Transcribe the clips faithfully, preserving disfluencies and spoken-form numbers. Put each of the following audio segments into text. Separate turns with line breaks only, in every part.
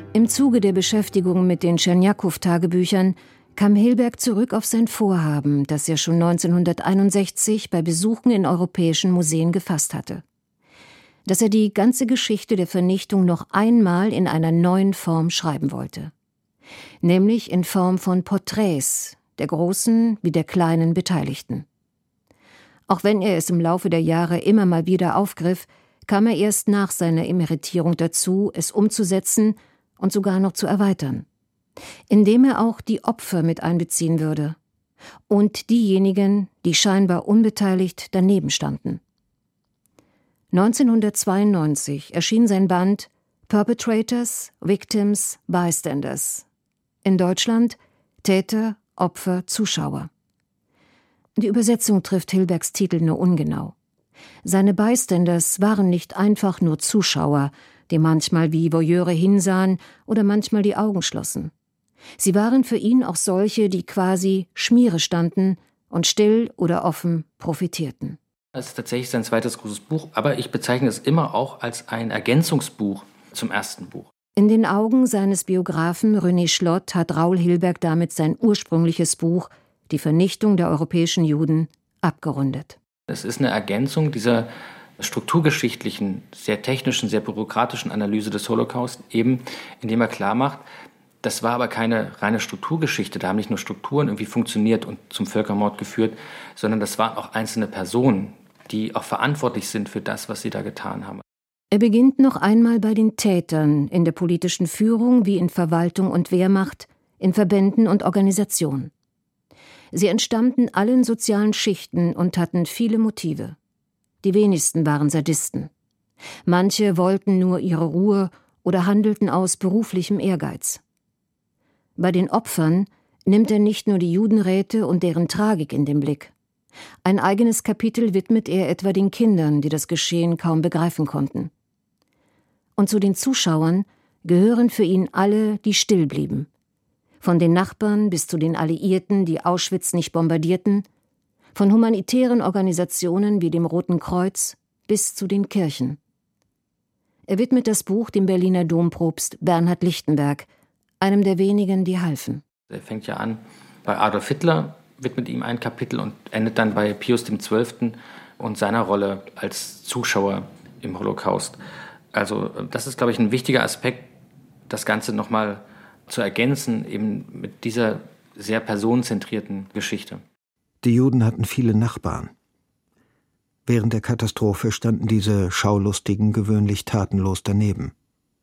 Im Zuge der Beschäftigung mit den Tscherniakow-Tagebüchern kam Hilberg zurück auf sein Vorhaben, das er schon neunzehnhunderteinundsechzig bei Besuchen in europäischen Museen gefasst hatte. Dass er die ganze Geschichte der Vernichtung noch einmal in einer neuen Form schreiben wollte. Nämlich in Form von Porträts der großen wie der kleinen Beteiligten. Auch wenn er es im Laufe der Jahre immer mal wieder aufgriff, kam er erst nach seiner Emeritierung dazu, es umzusetzen und sogar noch zu erweitern, indem er auch die Opfer mit einbeziehen würde und diejenigen, die scheinbar unbeteiligt daneben standen. neunzehnhundertzweiundneunzig erschien sein Band Perpetrators, Victims, Bystanders. In Deutschland Täter, Opfer, Zuschauer. Die Übersetzung trifft Hilbergs Titel nur ungenau. Seine Bystanders waren nicht einfach nur Zuschauer, die manchmal wie Voyeure hinsahen oder manchmal die Augen schlossen. Sie waren für ihn auch solche, die quasi Schmiere standen und still oder offen profitierten.
Es ist tatsächlich sein zweites großes Buch, aber ich bezeichne es immer auch als ein Ergänzungsbuch zum ersten Buch.
In den Augen seines Biografen René Schlott hat Raoul Hilberg damit sein ursprüngliches Buch Die Vernichtung der europäischen Juden abgerundet.
Es ist eine Ergänzung dieser strukturgeschichtlichen, sehr technischen, sehr bürokratischen Analyse des Holocaust, eben indem er klarmacht, das war aber keine reine Strukturgeschichte, da haben nicht nur Strukturen irgendwie funktioniert und zum Völkermord geführt, sondern das waren auch einzelne Personen, die auch verantwortlich sind für das, was sie da getan haben.
Er beginnt noch einmal bei den Tätern in der politischen Führung wie in Verwaltung und Wehrmacht, in Verbänden und Organisationen. Sie entstammten allen sozialen Schichten und hatten viele Motive. Die wenigsten waren Sadisten. Manche wollten nur ihre Ruhe oder handelten aus beruflichem Ehrgeiz. Bei den Opfern nimmt er nicht nur die Judenräte und deren Tragik in den Blick. Ein eigenes Kapitel widmet er etwa den Kindern, die das Geschehen kaum begreifen konnten. Und zu den Zuschauern gehören für ihn alle, die still blieben. Von den Nachbarn bis zu den Alliierten, die Auschwitz nicht bombardierten, von humanitären Organisationen wie dem Roten Kreuz bis zu den Kirchen. Er widmet das Buch dem Berliner Dompropst Bernhard Lichtenberg, einem der wenigen, die halfen.
Er fängt ja an bei Adolf Hitler, widmet ihm ein Kapitel und endet dann bei Pius der Zwölfte und seiner Rolle als Zuschauer im Holocaust. Also das ist, glaube ich, ein wichtiger Aspekt, das Ganze nochmal zu ergänzen, eben mit dieser sehr personenzentrierten Geschichte.
Die Juden hatten viele Nachbarn. Während der Katastrophe standen diese Schaulustigen gewöhnlich tatenlos daneben.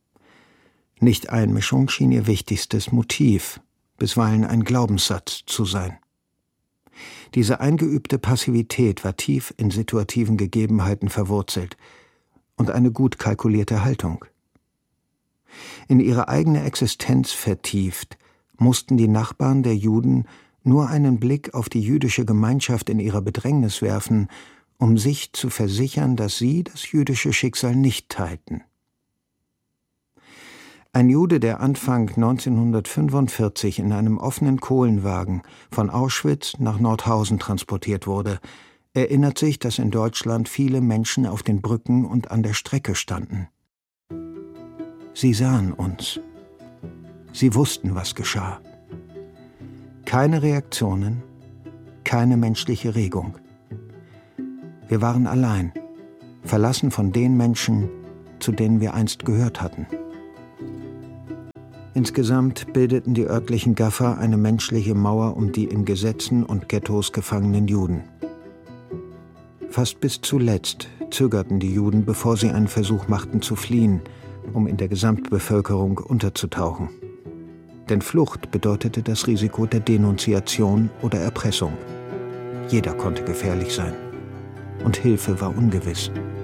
Nicht-Einmischung schien ihr wichtigstes Motiv, bisweilen ein Glaubenssatz zu sein. Diese eingeübte Passivität war tief in situativen Gegebenheiten verwurzelt und eine gut kalkulierte Haltung. In ihre eigene Existenz vertieft, mussten die Nachbarn der Juden nur einen Blick auf die jüdische Gemeinschaft in ihrer Bedrängnis werfen, um sich zu versichern, dass sie das jüdische Schicksal nicht teilten. Ein Jude, der Anfang neunzehnhundertfünfundvierzig in einem offenen Kohlenwagen von Auschwitz nach Nordhausen transportiert wurde, erinnert sich, dass in Deutschland viele Menschen auf den Brücken und an der Strecke standen. Sie sahen uns. Sie wussten, was geschah. Keine Reaktionen, keine menschliche Regung. Wir waren allein, verlassen von den Menschen, zu denen wir einst gehört hatten. Insgesamt bildeten die örtlichen Gaffer eine menschliche Mauer um die in Gesetzen und Ghettos gefangenen Juden. Fast bis zuletzt zögerten die Juden, bevor sie einen Versuch machten zu fliehen, um in der Gesamtbevölkerung unterzutauchen. Denn Flucht bedeutete das Risiko der Denunziation oder Erpressung. Jeder konnte gefährlich sein. Und Hilfe war ungewiss.